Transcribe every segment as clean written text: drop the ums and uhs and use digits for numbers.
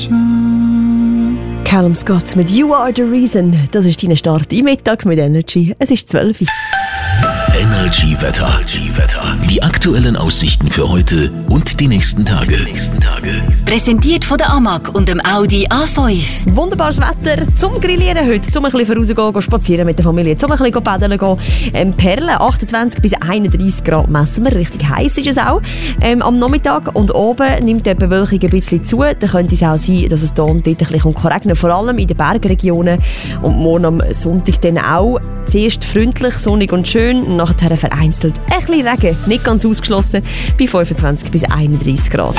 Callum Scott mit You Are The Reason. Das ist dein Start im Mittag mit Energy. Es ist 12 Uhr. Energy Wetter. Die aktuellen Aussichten für heute und die nächsten Tage. Präsentiert von der AMAG und dem Audi A5. Wunderbares Wetter zum Grillieren heute, zum ein bisschen rausgehen, spazieren mit der Familie, zum ein bisschen paddeln gehen. Perlen, 28 bis 31 Grad messen wir, richtig heiß ist es auch. Am Nachmittag und oben nimmt die Bewölkung ein bisschen zu. Da könnte es auch sein, dass es hier und dort ein bisschen regnen, vor allem in den Bergregionen. Und morgen am Sonntag dann auch. Zuerst freundlich, sonnig und schön, nachher vereinzelt ein bisschen Regen, nicht ganz ausgeschlossen, bei 25 bis 31 Grad.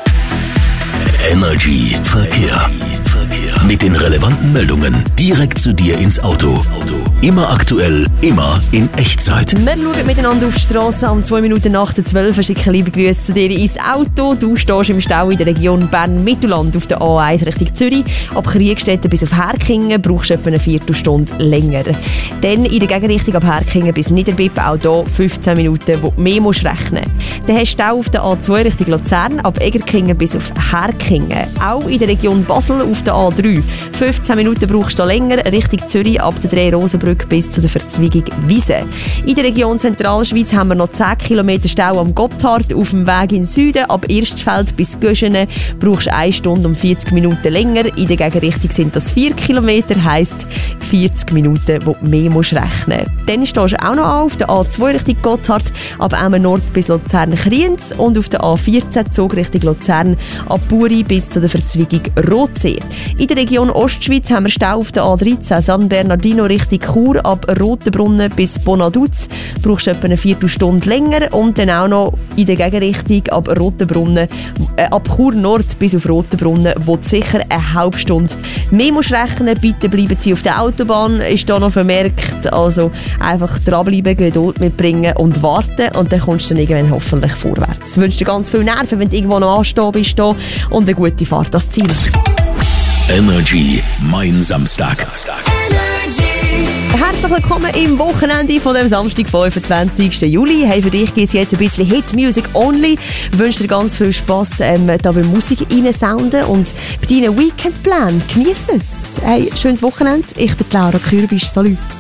Energy Verkehr. Mit den relevanten Meldungen direkt zu dir ins Auto. Immer aktuell, immer in Echtzeit. Wir schauen miteinander auf die Strasse. Um 2 Minuten nach der 12 schicken liebe Grüße zu dir ins Auto. Du stehst im Stau in der Region Bern-Mittelland auf der A1 Richtung Zürich. Ab Kriegstetten bis auf Herkingen brauchst du etwa eine Viertelstunde länger. Dann in der Gegenrichtung ab Herkingen bis Niederbipp, auch hier 15 Minuten, wo du mehr musst rechnen. Dann hast du Stau auf der A2 Richtung Luzern, ab Egerkingen bis auf Herkingen. Auch in der Region Basel auf der A3. 15 Minuten brauchst du länger, Richtung Zürich ab der Dreh-Rosenbrücke bis zu der Verzweigung Wiese. In der Region Zentralschweiz haben wir noch 10 Kilometer Stau am Gotthard auf dem Weg in den Süden. Ab Erstfeld bis Göschene brauchst du 1 Stunde und 40 Minuten länger. In der Gegenrichtung sind das 4 Kilometer, heisst 40 Minuten, wo du mehr musst rechnen. Dann stehst du auch noch auf der A2 Richtung Gotthard, ab Emmen Nord bis Luzern-Kriens und auf der A14 Zug Richtung Luzern, ab Buri bis zu der Verzweigung Rotsee. In der Region Ostschweiz haben wir Stau auf der A13 San Bernardino Richtung Chur, ab Rotenbrunnen bis Bonaduz brauchst du etwa eine Viertelstunde länger und dann auch noch in der Gegenrichtung ab Rotenbrunnen, ab Chur Nord bis auf Rotenbrunnen, wo du sicher eine halbe Stunde mehr musst rechnen. Bitte bleiben Sie auf der Autobahn, ist da noch vermerkt, also einfach dranbleiben, Geduld mitbringen und warten und dann kommst du dann irgendwann hoffentlich vorwärts. Ich wünsche dir ganz viel Nerven, wenn du irgendwo noch anstehen bist und eine gute Fahrt ans Ziel. Energy, mein Samstag. Herzlich willkommen im Wochenende von dem Samstag, 25. Juli. Hey, für dich gibt es jetzt ein bisschen Hit Music Only. Ich wünsche dir ganz viel Spass, da bei Musik reinsounden und bei deinen Weekendplänen. Genieß es. Hey, schönes Wochenende. Ich bin Laura Kürbisch. Salut.